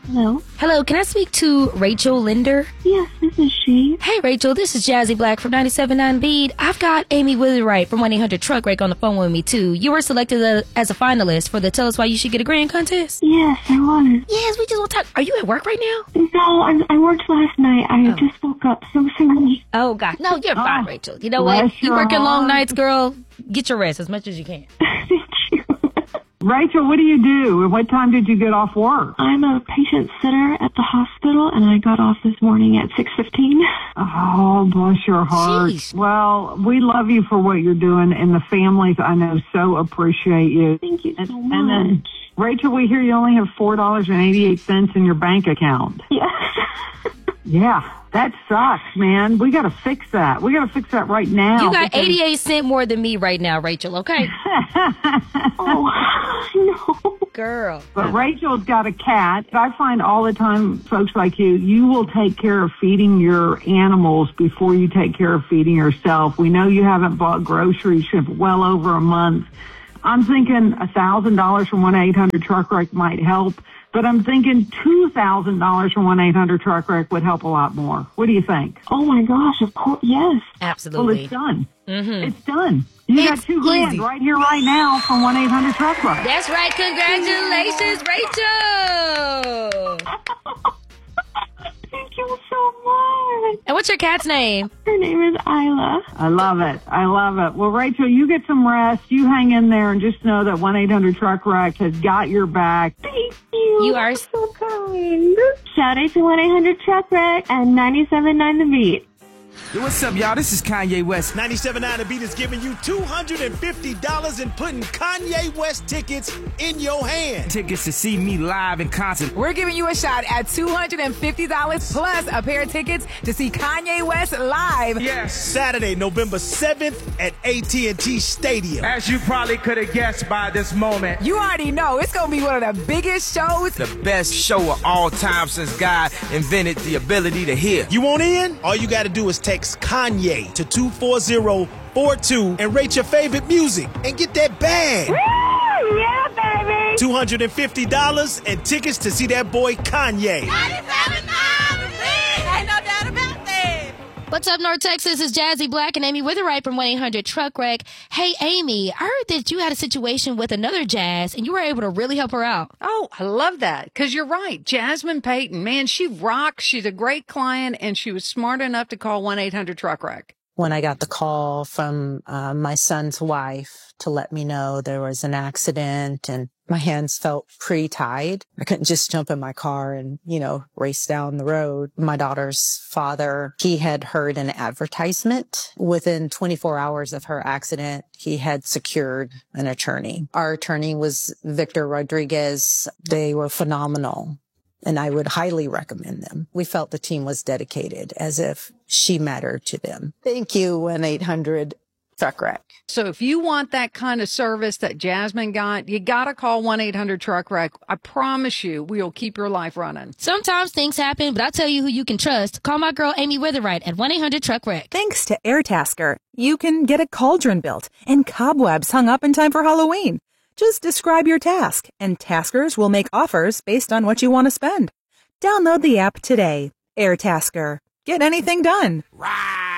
Hello? Hello, can I speak to Rachel Linder? Yes, this is she. Hey, Rachel, this is Jazzy Black from 97.9 Beat. I've got Amy Witherite from 1-800-TRUCK-WRECK on the phone with me, too. You were selected as a finalist for the Tell Us Why You Should Get a Grand contest? Yes, I was. Yes, we just want to talk. Are you at work right now? No, I worked last night. I just woke up so sorry. Oh, God. No, you're fine, Rachel. You know what? You're working long nights, girl. Get your rest as much as you can. Thank you. Rachel, what do you do? What time did you get off work? I'm a patient sitter at the hospital, and I got off this morning at 6:15. Oh, bless your heart. Jeez. Well, we love you for what you're doing, and the families I know so appreciate you. Thank you so much. And then, Rachel, we hear you only have $4.88 in your bank account. Yes. Yeah, that sucks, man. We got to fix that. We got to fix that right now. You got 88 cents more than me right now, Rachel, okay? Oh, no. Girl. But Rachel's got a cat. I find all the time, folks like you will take care of feeding your animals before you take care of feeding yourself. We know you haven't bought groceries for well over a month. I'm thinking $1,000 from 1-800-TRUCK-WRECK might help, but I'm thinking $2,000 from 1-800-TRUCK-WRECK would help a lot more. What do you think? Oh, my gosh, of course, yes. Absolutely. Well, it's done. Mm-hmm. It's done. You got It's $2,000 easy. right here, right now from 1-800-TRUCK-WRECK. That's right. Congratulations, Rachel. Thank you so much. And what's your cat's name? Her name is Isla. I love it. I love it. Well, Rachel, you get some rest. You hang in there and just know that 1-800-TRUCK-WRECK has got your back. Thank you. You are so kind. Shout out to 1-800-TRUCK-WRECK and 97.9 The Beat. Yo, what's up, y'all? This is Kanye West. 97.9 The Beat is giving you $250 and putting Kanye West tickets in your hand. Tickets to see me live in concert. We're giving you a shot at $250 plus a pair of tickets to see Kanye West live. Yes. Saturday, November 7th at AT&T Stadium. As you probably could have guessed by this moment, You already know it's going to be one of the biggest shows. the best show of all time since God invented the ability to hear. You want in? All you got to do is text Kanye to 24042 and rate your favorite music and get that bag. Woo! Yeah, baby. $250 and tickets to see that boy Kanye. Ain't no doubt about that. What's up, North Texas? It's Jazzy Black and Amy Witherite from 1-800-TRUCK-WRECK. Hey, Amy, I heard that you had a situation with another Jazz, and you were able to really help her out. Oh, I love that. Because you're right. Jasmine Payton, man, she rocks. She's a great client, and she was smart enough to call 1-800-TRUCK-WRECK. When I got the call from my son's wife to let me know there was an accident and my hands felt pretty tied. I couldn't just jump in my car and, race down the road. My daughter's father, he had heard an advertisement. Within 24 hours of her accident, he had secured an attorney. Our attorney was Victor Rodriguez. They were phenomenal, and I would highly recommend them. We felt the team was dedicated, as if she mattered to them. Thank you, 1-800-TRUCK-WRECK. So if you want that kind of service that Jasmine got, you got to call 1-800-TRUCK-WRECK. I promise you, we'll keep your life running. Sometimes things happen, but I'll tell you who you can trust. Call my girl Amy Witherite at 1-800-TRUCK-WRECK. Thanks to AirTasker, you can get a cauldron built and cobwebs hung up in time for Halloween. Just describe your task, and taskers will make offers based on what you want to spend. Download the app today. AirTasker. Get anything done. Right.